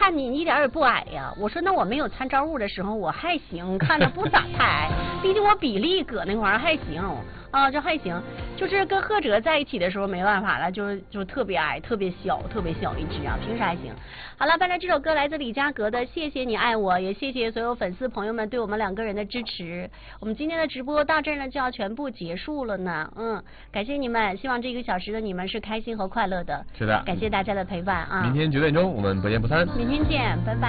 看你一点也不矮呀。我说那我没有参照物的时候我还行，看着不咋太矮，毕竟我比例搁那块儿还行啊，就还行。就是跟贺哲在一起的时候没办法了，就特别矮，特别小一只啊，平时还行。好了，伴着这首歌来自李佳格的《谢谢你爱我》，也谢谢所有粉丝朋友们对我们2个人的支持。我们今天的直播到这儿呢就要全部结束了呢，感谢你们，希望这1个小时的你们是开心和快乐的。 是的， 感谢大家的陪伴啊！ 明天9点钟我们不见不散。 明天见，拜拜。